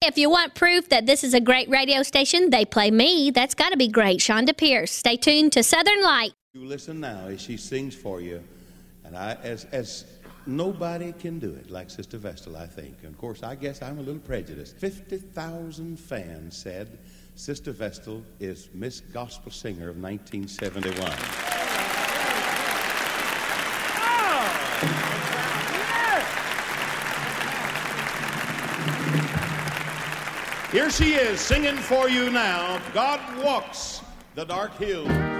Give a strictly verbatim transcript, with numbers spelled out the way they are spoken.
If you want proof that this is a great radio station, they play me. That's got to be great. Shonda Pierce. Stay tuned to Southern Light. You listen now as she sings for you, and I, as as nobody can do it like Sister Vestal, I think. And of course, I guess I'm a little prejudiced. Fifty thousand fans said Sister Vestal is Miss Gospel Singer of nineteen seventy-one. Here she is, singing for you now, God Walks the Dark Hill.